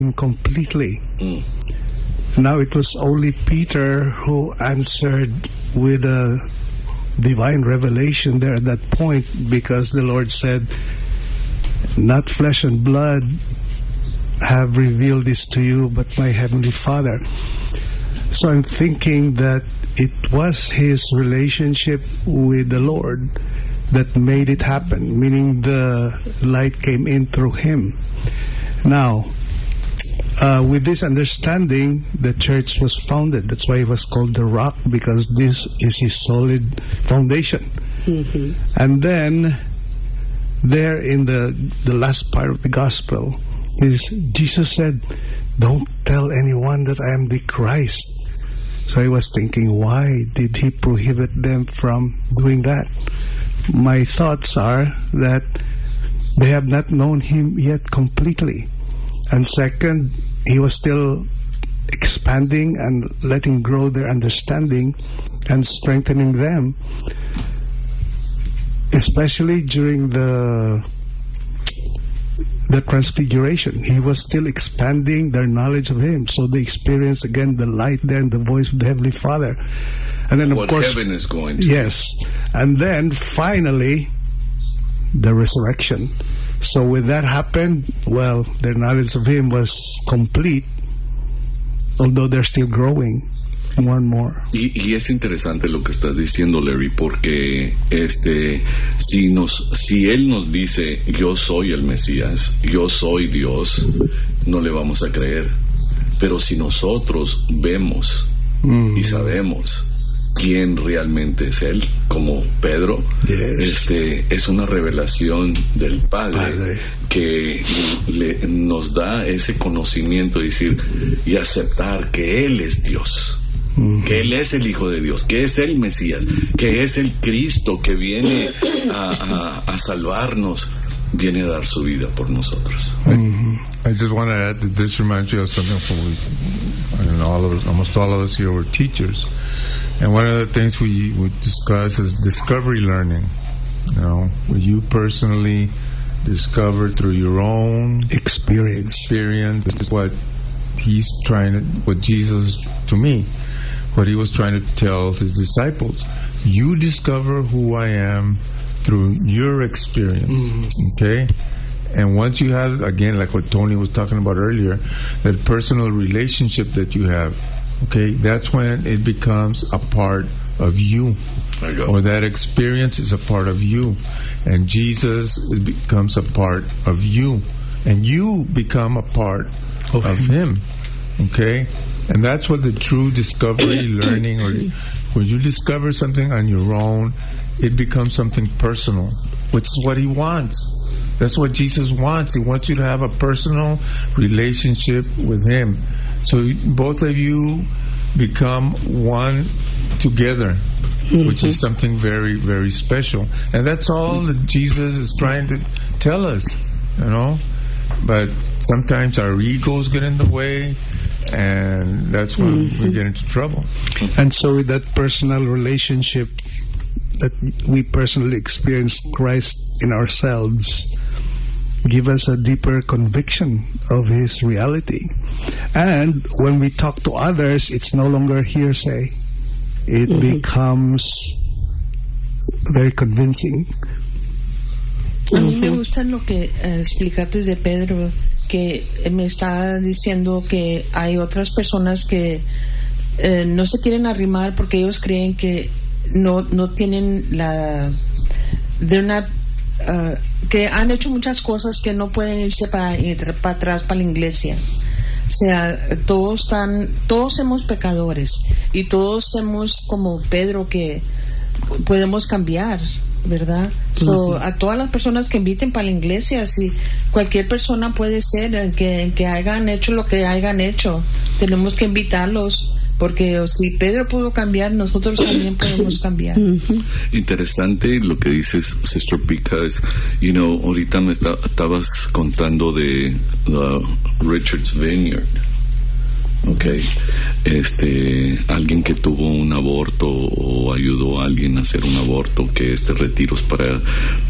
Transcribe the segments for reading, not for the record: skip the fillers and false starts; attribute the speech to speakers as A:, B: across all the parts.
A: completely. Now it was only Peter who answered with a divine revelation there at that point, because the Lord said, not flesh and blood have revealed this to you, but my Heavenly Father. So I'm thinking that it was his relationship with the Lord that made it happen, meaning the light came in through him. Now, with this understanding, the church was founded. That's why it was called the Rock, because this is his solid foundation. Mm-hmm. And then, there in the last part of the gospel, is Jesus said, don't tell anyone that I am the Christ. So I was thinking, why did he prohibit them from doing that? My thoughts are that they have not known him yet completely. And second, he was still expanding and letting grow their understanding and strengthening them, especially during the transfiguration. He was still expanding their knowledge of him, so they experienced again the light there and the voice of the Heavenly Father. And then, of course,
B: heaven is going to.
A: Yes. And then finally, the resurrection. So when that happened, well, their knowledge of him was complete, although they're still growing more and more.
B: Y es interesante lo que estás diciendo, Larry, porque si él nos dice, yo soy el Mesías, yo soy Dios, no le vamos a creer. Pero si nosotros vemos y sabemos quién realmente es él, como Pedro,
A: yes,
B: es una revelación del Padre. Que nos da ese conocimiento de decir y aceptar que él es Dios, que él es el Hijo de Dios, que es el Mesías, que es el Cristo que viene a salvarnos, viene a dar su vida por nosotros.
C: I just want to add that this reminds you of something from almost all of us here were teachers. And one of the things we would discuss is discovery learning. You know, where you personally discover through your own experience. This is what Jesus, to me, what he was trying to tell his disciples. You discover who I am through your experience. Okay? And once you have, again, like what Tony was talking about earlier, that personal relationship that you have, okay, that's when it becomes a part of you. Or that experience is a part of you. And Jesus becomes a part of you. And you become a part of him. Okay? And that's what the true discovery learning, or when you discover something on your own, it becomes something personal, which is what he wants. That's what Jesus wants. He wants you to have a personal relationship with him. So both of you become one together, which is something very, very special. And that's all that Jesus is trying to tell us, you know. But sometimes our egos get in the way, and that's when we get into trouble.
A: And so with that personal relationship that we personally experience Christ in ourselves, give us a deeper conviction of his reality. And when we talk to others, it's no longer hearsay. It becomes very convincing.
D: A mí me gusta lo que explicaste de Pedro, que me está diciendo que hay otras personas que no se quieren arrimar porque ellos creen que no tienen que han hecho muchas cosas que no pueden irse para atrás para la iglesia. O sea, todos somos pecadores y todos somos como Pedro, que podemos cambiar, ¿verdad? So, a todas las personas que inviten para la iglesia, si cualquier persona puede ser que hayan hecho lo que hayan hecho, tenemos que invitarlos, porque si Pedro pudo cambiar, nosotros también podemos cambiar.
B: Interesante lo que dices, Sister Pika, es, ahorita me estabas contando de Richard's Vineyard, Okay. Alguien que tuvo un aborto o ayudó a alguien a hacer un aborto, que retiros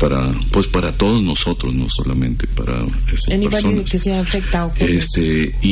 B: para todos nosotros, no solamente para esas personas.
D: Que se ha afectado por eso.